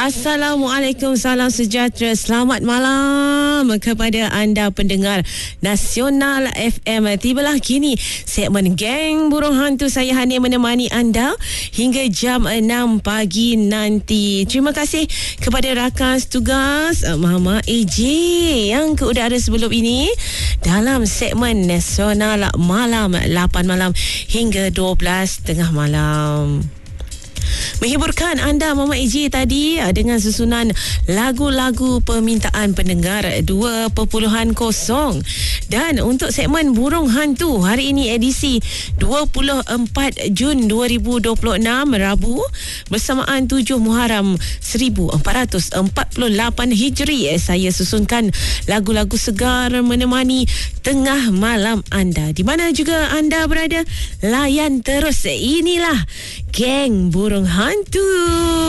Assalamualaikum, salam sejahtera, selamat malam kepada anda pendengar Nasional FM. Tibalah kini segmen Geng Burung Hantu. Saya Hani menemani anda hingga jam 6 pagi nanti. Terima kasih kepada rakan tugas Mama AJ yang ke udara sebelum ini dalam segmen Nasional Malam 8 malam hingga 12 tengah malam. Menghiburkan anda Mama AJ tadi dengan susunan lagu-lagu permintaan pendengar 2.0. Dan untuk segmen Burung Hantu hari ini edisi 24 Jun 2026 Rabu bersamaan 7 Muharram 1448 Hijri. Saya susunkan lagu-lagu segar menemani tengah malam anda. Di mana juga anda berada, layan terus. Inilah Geng Burung Hantu.